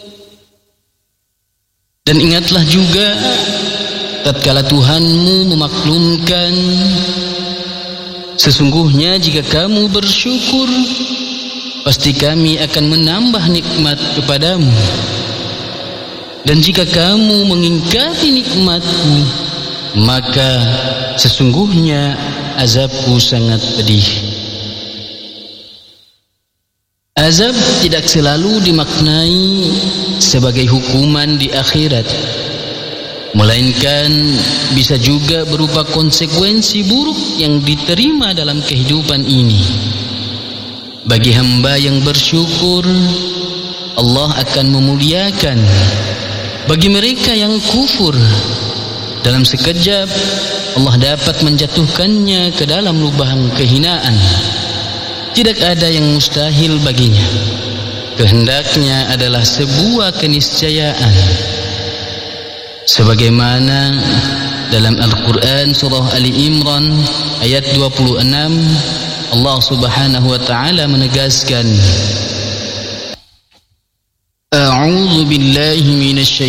Dan ingatlah juga tatkala Tuhanmu memaklumkan, sesungguhnya jika kamu bersyukur, pasti kami akan menambah nikmat kepadamu. Dan jika kamu mengingkari nikmatku, maka sesungguhnya azabku sangat pedih. Azab tidak selalu dimaknai sebagai hukuman di akhirat, melainkan bisa juga berupa konsekuensi buruk yang diterima dalam kehidupan ini. Bagi hamba yang bersyukur, Allah akan memuliakan. Bagi mereka yang kufur, dalam sekejap Allah dapat menjatuhkannya ke dalam lubang kehinaan. Tidak ada yang mustahil baginya. Kehendaknya adalah sebuah keniscayaan. Sebagaimana dalam Al-Quran surah Ali Imran ayat 26, Allah subhanahu wa ta'ala menegaskan, A'udzu billahi minasy